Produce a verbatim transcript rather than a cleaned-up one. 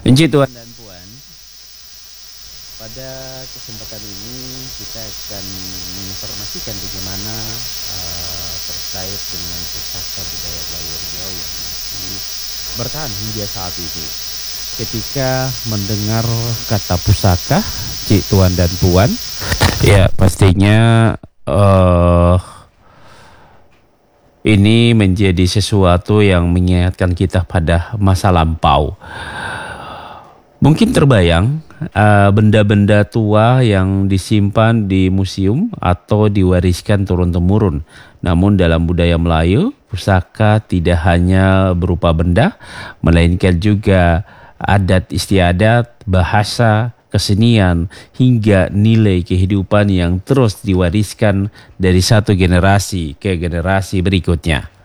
Encik Tuan dan Puan, pada kesempatan ini kita akan menginformasikan bagaimana uh, terkait dengan pusaka budaya Melayu Riau yang masih bertahan hingga saat ini. Ketika mendengar kata pusaka, Cik Tuan dan Puan, ya pastinya uh, ini menjadi sesuatu yang mengingatkan kita pada masa lampau. Mungkin terbayang uh, benda-benda tua yang disimpan di museum atau diwariskan turun-temurun. Namun dalam budaya Melayu, pusaka tidak hanya berupa benda, melainkan juga adat istiadat, bahasa, kesenian, hingga nilai kehidupan yang terus diwariskan dari satu generasi ke generasi berikutnya.